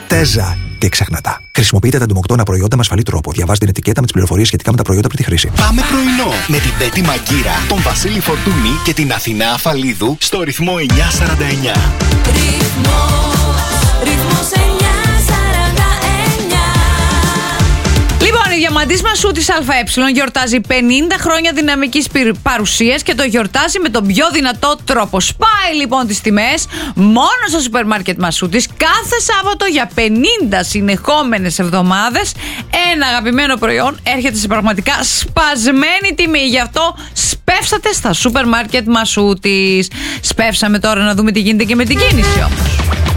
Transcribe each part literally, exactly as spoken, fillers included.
Τέζα. Και ξεχνάτα. Χρησιμοποιείτε τα ντομοκτώνα προϊόντα με ασφαλή τρόπο. Διαβάζετε την ετικέτα με τις πληροφορίες σχετικά με τα προϊόντα πριν τη χρήση. Πάμε πρωινό με την Πέτη Μαγκύρα, τον Βασίλη Φορτούνη και την Αθηνά Αφαλίδου στο ρυθμό εννιά σαράντα εννιά. Ρυθμός, ρυθμός εννιά σαράντα εννιά. Λοιπόν, η Διαμαντής Μασούτης ΑΕ γιορτάζει πενήντα χρόνια δυναμικής παρουσίας και το γιορτάζει με τον πιο δυνατό τρόπο. Σπάει λοιπόν τις τιμές μόνο στο σούπερ μάρκετ Μασούτης κάθε Σάββατο για πενήντα συνεχόμενες εβδομάδες. Ένα αγαπημένο προϊόν έρχεται σε πραγματικά σπασμένη τιμή. Γι' αυτό σπεύσατε στα σούπερ μάρκετ Μασούτης. Σπεύσαμε τώρα να δούμε τι γίνεται και με την κίνηση όμως.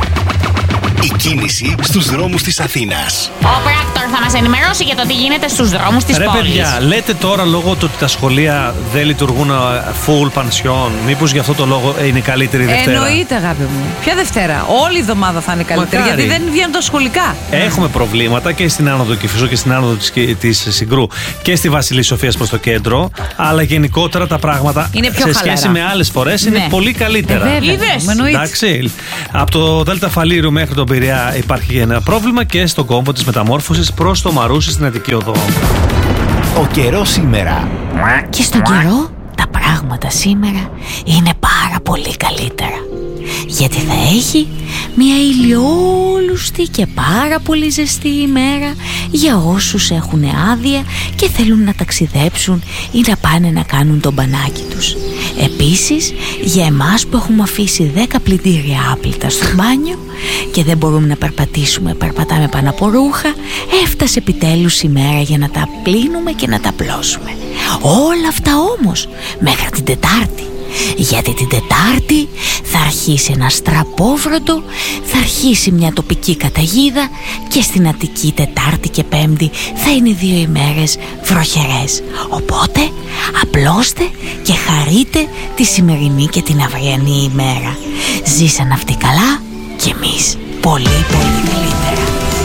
Η κίνηση στους δρόμους της Αθήνας. Ο πράκτορ θα μας ενημερώσει για το τι γίνεται στους δρόμους της Ρε πόλης. παιδιά, λέτε τώρα λόγω του ότι τα σχολεία δεν λειτουργούν full πανσιόν, μήπως γι' αυτό το λόγο είναι καλύτερη η Δευτέρα? Εννοείται, αγάπη μου. Ποια Δευτέρα? Όλη η εβδομάδα θα είναι καλύτερη. Μακάρι. Γιατί δεν βγαίνουν τα σχολικά. Έχουμε προβλήματα και στην άνοδο Κηφισού και στην άνοδο της, της Συγκρού και στη Βασιλής Σοφίας προς το κέντρο. Αλλά γενικότερα τα πράγματα Είναι πιο σε χαλαρά. σχέση με άλλες φορές είναι Ναι. πολύ καλύτερα. Ε, βέβαια. Είδες. Εννοείται. Εντάξει. Από το Δέλτα Φαλήριου μέχρι τον Πειραιά υπάρχει ένα πρόβλημα και στον κόμβο της μεταμόρφωσης προς το Μαρούσι στην Αττική Οδό. Ο καιρός σήμερα. Και στον καιρό τα πράγματα σήμερα είναι πάρα πολύ καλύτερα. Γιατί θα έχει μια ηλιόλουστη και πάρα πολύ ζεστή ημέρα για όσους έχουν άδεια και θέλουν να ταξιδέψουν ή να πάνε να κάνουν το μπανάκι τους. Επίσης, για εμάς που έχουμε αφήσει δέκα πλυντήρια άπλυτα στο μπάνιο και δεν μπορούμε να περπατήσουμε, περπατάμε πάνω από ρούχα, έφτασε επιτέλους η μέρα για να τα πλύνουμε και να τα πλώσουμε. Όλα αυτά όμως μέχρι την Τετάρτη. Γιατί την Τετάρτη θα αρχίσει ένα στραπόβροντο, θα αρχίσει μια τοπική καταιγίδα και στην Αττική Τετάρτη και Πέμπτη θα είναι δύο ημέρες βροχερές. Οπότε απλώστε και χαρείτε τη σημερινή και την αυριανή ημέρα. Ζήσαν αυτοί καλά και εμείς πολύ πολύ καλύτερα.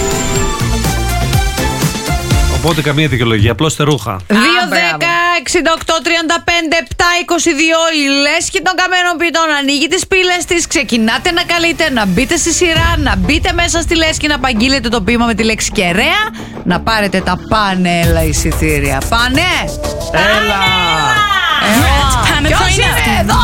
Οπότε καμία δικαιολογία, απλώστε ρούχα. δύο δέκα εξήντα οκτώ τριάντα πέντε επτά είκοσι δύο η Λέσχη των Καμένων Ποιητών ανοίγει τις πύλες της. Ξεκινάτε να καλείτε, να μπείτε στη σειρά, να μπείτε μέσα στη Λέσχη, να απαγγείλετε το ποίημα με τη λέξη κεραία, να πάρετε τα πανέλα εισιτήρια. Πάνε! Έλα! Ποιος είναι εδώ?